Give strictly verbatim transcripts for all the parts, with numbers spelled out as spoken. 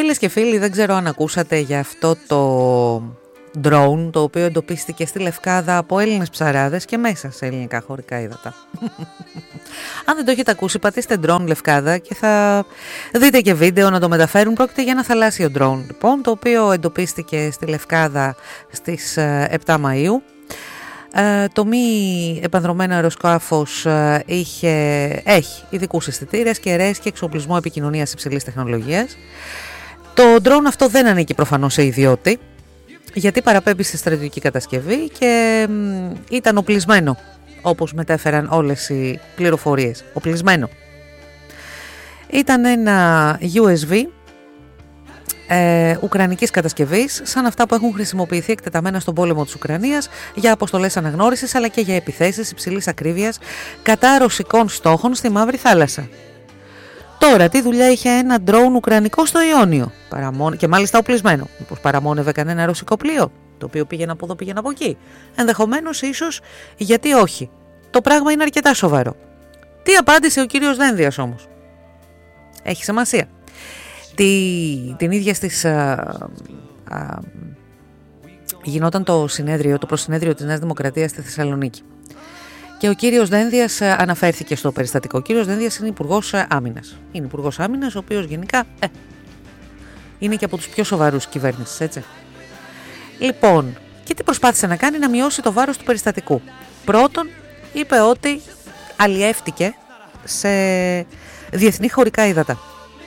Φίλες και φίλοι, δεν ξέρω αν ακούσατε για αυτό το drone το οποίο εντοπίστηκε στη Λευκάδα από Έλληνες ψαράδες και μέσα σε ελληνικά χωρικά ύδατα. Αν δεν το έχετε ακούσει, πατήστε drone Λευκάδα και θα δείτε και βίντεο να το μεταφέρουν. Πρόκειται για ένα θαλάσσιο drone, λοιπόν, το οποίο εντοπίστηκε στη Λευκάδα στις επτά Μαΐου. Ε, το μη επανδρωμένο αεροσκάφος ε, είχε, έχει ειδικούς αισθητήρες, κεραίες και εξοπλισμό επικοινωνίας υψηλής τεχνολογίας. Το drone αυτό δεν ανήκει προφανώς σε ιδιώτη, γιατί παραπέμπει στη στρατιωτική κατασκευή και μ, ήταν οπλισμένο, όπως μετέφεραν όλες οι πληροφορίες. Οπλισμένο. Ήταν ένα γιου ες βι ε, ουκρανικής κατασκευής, σαν αυτά που έχουν χρησιμοποιηθεί εκτεταμένα στον πόλεμο της Ουκρανίας για αποστολές αναγνώρισης, αλλά και για επιθέσεις υψηλής ακρίβειας κατά ρωσικών στόχων στη Μαύρη Θάλασσα. Τώρα, τι δουλειά είχε ένα ντρόουν ουκρανικό στο Ιόνιο, Παραμόν... και μάλιστα οπλισμένο? Μήπως παραμόνευε κανένα ρωσικό πλοίο, το οποίο πήγαινε από εδώ, πήγαινε από εκεί? Ενδεχομένως, ίσως, γιατί όχι. Το πράγμα είναι αρκετά σοβαρό. Τι απάντησε ο κύριος Δένδιας όμως? Έχει σημασία. Τι... Την ίδια στις... Α... Α... γινόταν το συνέδριο, το προσυνέδριο της Νέας Δημοκρατίας στη Θεσσαλονίκη. Και ο κύριος Δένδιας αναφέρθηκε στο περιστατικό. Ο κύριος Δένδιας είναι υπουργός άμυνας. Είναι υπουργός άμυνας, ο οποίος γενικά ε, είναι και από τους πιο σοβαρούς κυβέρνησης, έτσι. Λοιπόν, και τι προσπάθησε να κάνει? Να μειώσει το βάρος του περιστατικού. Πρώτον, είπε ότι αλλιεύτηκε σε διεθνή χωρικά ύδατα.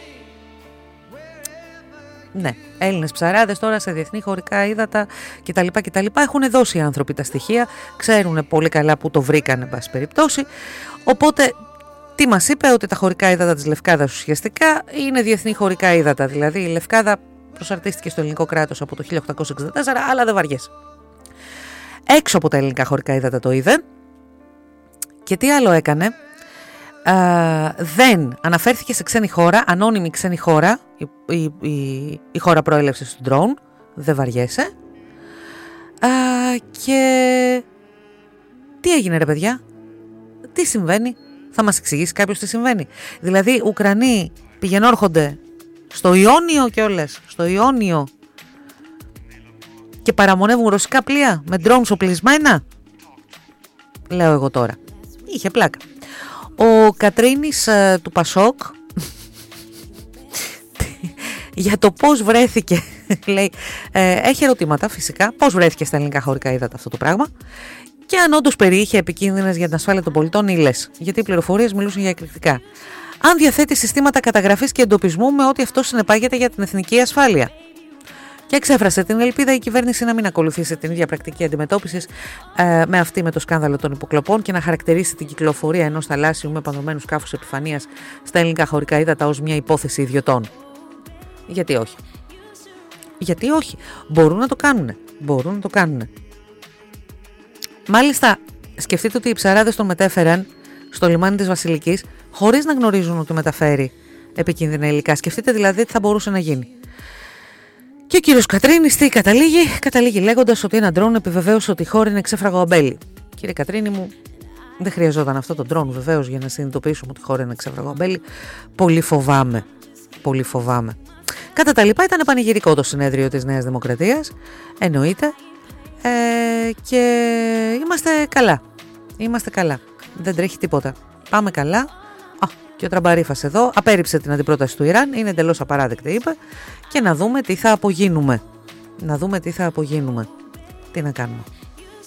Ναι, Έλληνες ψαράδες τώρα σε διεθνή χωρικά ύδατα κτλ. κτλ. Έχουν δώσει οι άνθρωποι τα στοιχεία, ξέρουν πολύ καλά που το βρήκαν, εν πάση περιπτώσει. Οπότε, τι μας είπε? Ότι τα χωρικά ύδατα της Λευκάδας ουσιαστικά είναι διεθνή χωρικά ύδατα. Δηλαδή, η Λευκάδα προσαρτίστηκε στο ελληνικό κράτος από το χίλια οκτακόσια εξήντα τέσσερα, αλλά δεν βαριέσαι. Έξω από τα ελληνικά χωρικά ύδατα το είδε. Και τι άλλο έκανε? Uh, δεν αναφέρθηκε σε ξένη χώρα, ανώνυμη ξένη χώρα, η, η, η, η χώρα προέλευσης του drone, δεν βαριέσαι. Uh, και τι έγινε, ρε παιδιά? Τι συμβαίνει? Θα μας εξηγήσει κάποιος τι συμβαίνει? Δηλαδή, Ουκρανοί πηγαινόρχονται στο Ιόνιο και όλες, στο Ιόνιο, και παραμονεύουν ρωσικά πλοία με drones οπλισμένα. Λέω εγώ τώρα. Είχε πλάκα. Ο Κατρίνης ε, του Πασόκ για το πώς βρέθηκε, λέει, ε, έχει ερωτήματα φυσικά, πώς βρέθηκε στα ελληνικά χωρικά ύδατα αυτό το πράγμα και αν όντως περιείχε επικίνδυνες για την ασφάλεια των πολιτών ή λες, γιατί οι πληροφορίες μιλούσαν για εκρηκτικά. Αν διαθέτει συστήματα καταγραφής και εντοπισμού με ό,τι αυτό συνεπάγεται για την εθνική ασφάλεια. Και εξέφρασε την ελπίδα η κυβέρνηση να μην ακολουθήσει την ίδια πρακτική αντιμετώπισης ε, με αυτή με το σκάνδαλο των υποκλοπών και να χαρακτηρίσει την κυκλοφορία ενός θαλάσσιου με επανδρωμένους σκάφους επιφανείας στα ελληνικά χωρικά ύδατα ως μια υπόθεση ιδιωτών. Γιατί όχι? Γιατί όχι? Μπορούν να το κάνουνε. Μπορούν να το κάνουνε. Μάλιστα, σκεφτείτε ότι οι ψαράδες τον μετέφεραν στο λιμάνι της Βασιλικής χωρίς να γνωρίζουν ότι μεταφέρει επικίνδυνα υλικά. Σκεφτείτε δηλαδή τι θα μπορούσε να γίνει. Και ο κύριος Κατρίνης τι καταλήγει? Καταλήγει λέγοντας ότι ένα ντρόν επιβεβαίωσε ότι η χώρα είναι ξέφραγο αμπέλι. Κύριε Κατρίνη μου, δεν χρειαζόταν αυτό το ντρόν βεβαίως για να συνειδητοποιήσουμε ότι η χώρα είναι ξέφραγο αμπέλι. Πολύ φοβάμαι. Πολύ φοβάμαι. Κατά τα λοιπά, ήταν πανηγυρικό το συνέδριο της Νέας Δημοκρατίας. Εννοείται. Ε, και είμαστε καλά. Είμαστε καλά. Δεν τρέχει τίποτα. Πάμε καλά. Α, και ο Τραμπαρίφας εδώ απέρριψε την αντιπρόταση του Ιράν. Είναι εντελώς απαράδεκτη, είπε. Και να δούμε τι θα απογίνουμε. Να δούμε τι θα απογίνουμε. Τι να κάνουμε.